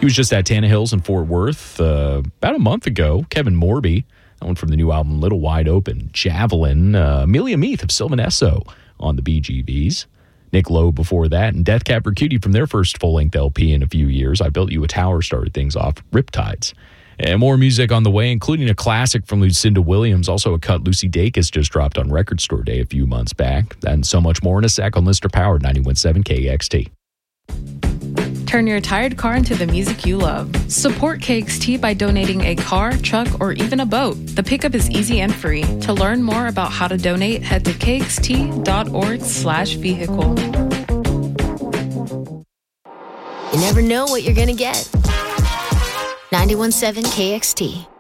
He was just at Tannehill's in Fort Worth about a month ago. Kevin Morby, that one from the new album Little Wide Open. Javelin, Amelia Meath of Sylvan Esso on the BGVs. Nick Lowe before that, and Death Cab for Cutie from their first full-length LP in a few years. I Built You a Tower started things off. Riptides. And more music on the way, including a classic from Lucinda Williams, also a cut Lucy Dacus just dropped on Record Store Day a few months back. And so much more in a sec on Listener Powered 91.7 KXT. Turn your tired car into the music you love. Support KXT by donating a car, truck, or even a boat. The pickup is easy and free. To learn more about how to donate, head to kxt.org/vehicle. You never know what you're going to get. 91.7 KXT.